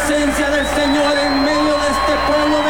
presencia del Señor en medio de este pueblo